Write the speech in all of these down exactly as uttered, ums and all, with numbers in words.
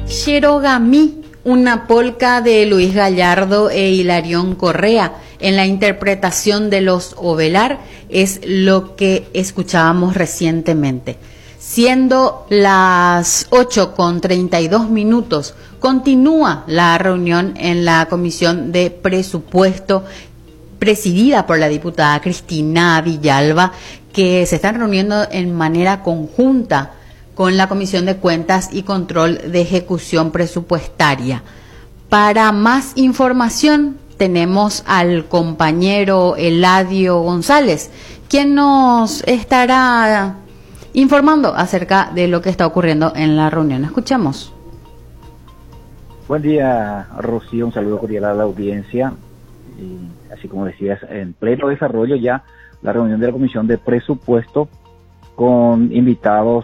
Cherogami, una polca de Luis Gallardo e Hilarión Correa, en la interpretación de los Ovelar, es lo que escuchábamos recientemente. Siendo las ocho con treinta y dos minutos, continúa la reunión en la Comisión de Presupuesto, presidida por la diputada Cristina Villalba, que se están reuniendo en manera conjunta con la Comisión de Cuentas y Control de Ejecución Presupuestaria. Para más información tenemos al compañero Eladio González, quien nos estará informando acerca de lo que está ocurriendo en la reunión. Escuchamos. Buen día, Rocío, un saludo cordial a la audiencia. Y así como decías, en pleno desarrollo ya la reunión de la Comisión de Presupuesto con invitados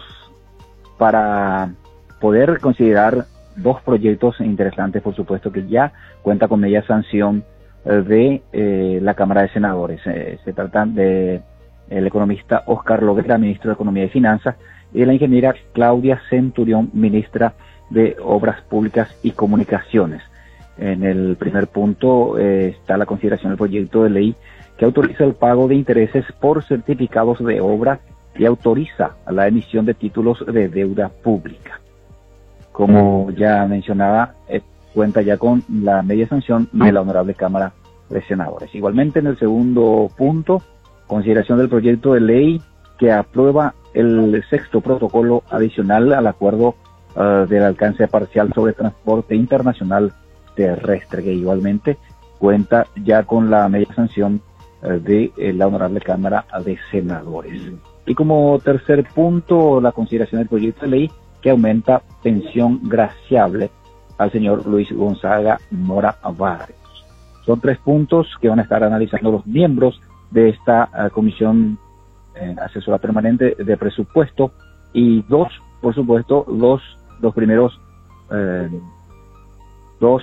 para poder considerar dos proyectos interesantes, por supuesto, que ya cuenta con media sanción de eh, la Cámara de Senadores. Eh, se trata de el economista Oscar Lovera, ministro de Economía y Finanzas, y de la ingeniera Claudia Centurión, ministra de Obras Públicas y Comunicaciones. En el primer punto eh, está la consideración del proyecto de ley que autoriza el pago de intereses por certificados de obra y autoriza la emisión de títulos de deuda pública. Como ya mencionaba, eh, cuenta ya con la media sanción de la Honorable Cámara de Senadores. Igualmente, en el segundo punto, consideración del proyecto de ley que aprueba el sexto protocolo adicional al acuerdo uh, del alcance parcial sobre transporte internacional terrestre, que igualmente cuenta ya con la media sanción uh, de eh, la Honorable Cámara de Senadores. Y como tercer punto, la consideración del proyecto de ley que aumenta pensión graciable al señor Luis Gonzaga Mora Barrios. Son tres puntos que van a estar analizando los miembros de esta uh, comisión eh, asesora permanente de presupuesto, y dos, por supuesto, los, los primeros eh, dos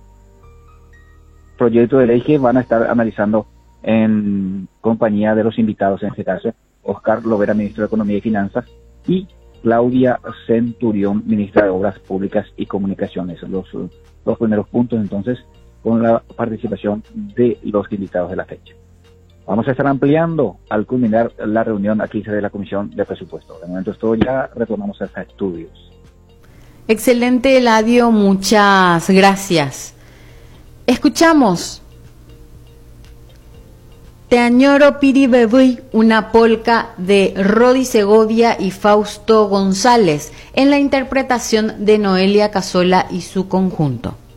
proyectos de ley que van a estar analizando en compañía de los invitados, en este caso, Oscar Lovera, ministro de Economía y Finanzas, y Claudia Centurión, ministra de Obras Públicas y Comunicaciones. Los dos primeros puntos, entonces, con la participación de los invitados de la fecha. Vamos a estar ampliando al culminar la reunión aquí de la Comisión de Presupuesto. De momento es todo, ya retornamos a estos estudios. Excelente, Eladio, muchas gracias. Escuchamos Te añoro Piribebuy, una polca de Rodi Segovia y Fausto González, en la interpretación de Noelia Casola y su conjunto.